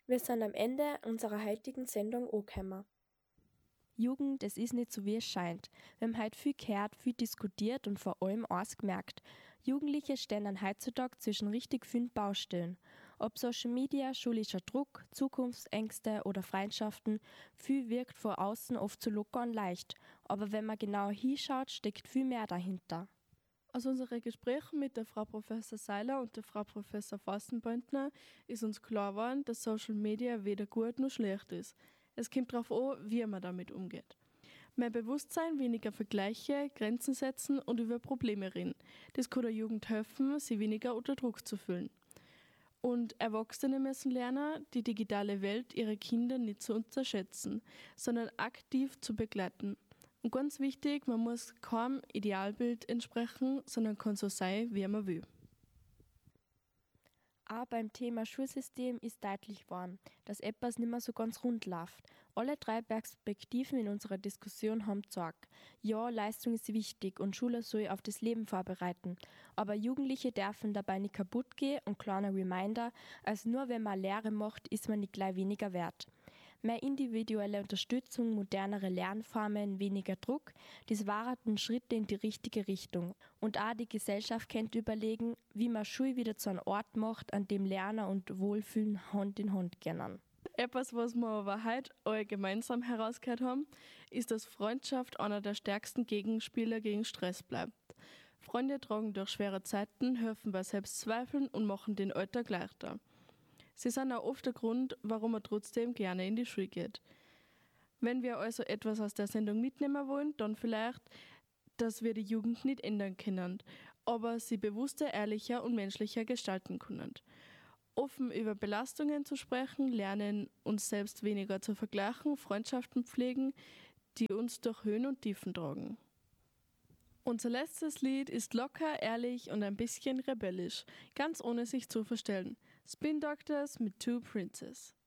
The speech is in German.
Wir sind am Ende unserer heutigen Sendung angekommen. Jugend, es ist nicht so, wie es scheint. Wir haben heute viel gehört, viel diskutiert und vor allem eins gemerkt. Jugendliche stehen dann heutzutage zwischen richtig vielen Baustellen. Ob Social Media, schulischer Druck, Zukunftsängste oder Freundschaften, viel wirkt vor außen oft zu locker und leicht. Aber wenn man genau hinschaut, steckt viel mehr dahinter. Aus unseren Gesprächen mit der Frau Professor Seiler und der Frau Professor Fastenböntner ist uns klar geworden, dass Social Media weder gut noch schlecht ist. Es kommt darauf an, wie man damit umgeht. Mehr Bewusstsein, weniger Vergleiche, Grenzen setzen und über Probleme reden. Das kann der Jugend helfen, sie weniger unter Druck zu fühlen. Und Erwachsene müssen lernen, die digitale Welt ihrer Kinder nicht zu unterschätzen, sondern aktiv zu begleiten. Und ganz wichtig, man muss keinem Idealbild entsprechen, sondern kann so sein, wie man will. Auch beim Thema Schulsystem ist deutlich geworden, dass etwas nicht mehr so ganz rund läuft. Alle drei Perspektiven in unserer Diskussion haben gesagt, ja, Leistung ist wichtig und Schule soll auf das Leben vorbereiten. Aber Jugendliche dürfen dabei nicht kaputt gehen und kleiner Reminder, als nur wenn man Lehre macht, ist man nicht gleich weniger wert. Mehr individuelle Unterstützung, modernere Lernformen, weniger Druck, das waren Schritte in die richtige Richtung. Und auch die Gesellschaft könnte überlegen, wie man Schule wieder zu einem Ort macht, an dem Lernen und Wohlfühlen Hand in Hand gehen. Etwas, was wir aber heute alle gemeinsam herausgehört haben, ist, dass Freundschaft einer der stärksten Gegenspieler gegen Stress bleibt. Freunde tragen durch schwere Zeiten, helfen bei Selbstzweifeln und machen den Alltag leichter. Sie sind auch oft der Grund, warum man trotzdem gerne in die Schule geht. Wenn wir also etwas aus der Sendung mitnehmen wollen, dann vielleicht, dass wir die Jugend nicht ändern können, aber sie bewusster, ehrlicher und menschlicher gestalten können. Offen über Belastungen zu sprechen, lernen, uns selbst weniger zu vergleichen, Freundschaften pflegen, die uns durch Höhen und Tiefen tragen. Unser letztes Lied ist locker, ehrlich und ein bisschen rebellisch, ganz ohne sich zu verstellen. Spin Doctors mit Two Princes.